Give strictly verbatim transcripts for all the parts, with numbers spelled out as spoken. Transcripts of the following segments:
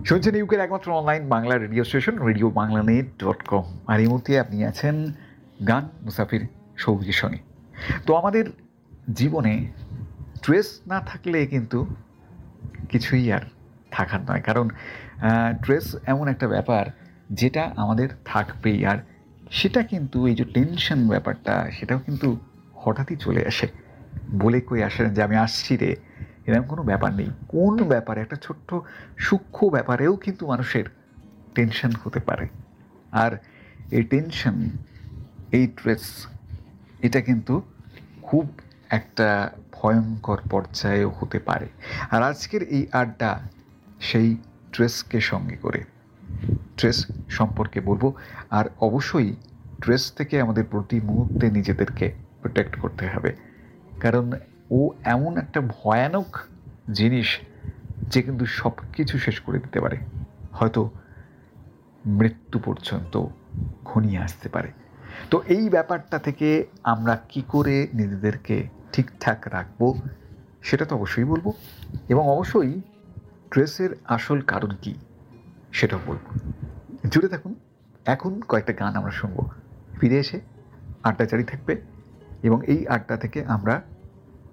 শুনছেন ইউকের একমাত্র online Bangla radio station radio Bangla net dot com. আর এই মুহূর্তে আপনি আছেন গান মুসাফির সৌভিকের সঙ্গে। তো আমাদের জীবনে স্ট্রেস না থাকলে কিন্তু কিছুই আর থাকার নয়, কারণ স্ট্রেস এমন একটা ব্যাপার যেটা আমাদের থাকবেই। আর সেটা কিন্তু এই যে টেনশন ব্যাপারটা, সেটাও কিন্তু হঠাৎই চলে আসে, বলে কই আসে না যে আমি আসছি রে, এরকম কোনো ব্যাপার নেই। কোন ব্যাপারে, একটা ছোট্ট সূক্ষ্ম ব্যাপারেও কিন্তু মানুষের টেনশন হতে পারে। আর এই টেনশন, এই স্ট্রেস, এটা কিন্তু খুব একটা ভয়ঙ্কর পর্যায়েও হতে পারে। আর আজকের এই আড্ডা সেই স্ট্রেসকে সঙ্গে করে স্ট্রেস সম্পর্কে বলবো। আর অবশ্যই স্ট্রেস থেকে আমাদের প্রতি মুহূর্তে নিজেদেরকে প্রোটেক্ট করতে হবে, কারণ ও এমন একটা ভয়ানক জিনিস যে কিন্তু সব কিছু শেষ করে দিতে পারে, হয়তো মৃত্যু পর্যন্ত ঘনিয়ে আসতে পারে। তো এই ব্যাপারটা থেকে আমরা কি করে নিজেদেরকে ঠিকঠাক রাখবো সেটা তো অবশ্যই বলবো, এবং অবশ্যই স্ট্রেসের আসল কারণ কি সেটাও বলবো। জুড়ে থাকুন। এখন কয়েকটা গান আমরা শুনবো, ফিরে এসে আড্ডা জারি থাকবে, এবং এই আড্ডা থেকে আমরা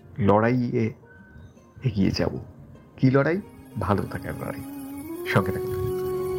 লড়াইয়ে এগিয়ে যাব। কি লড়াই? ভালো থাকার লড়াই। সঙ্গে থাকুন।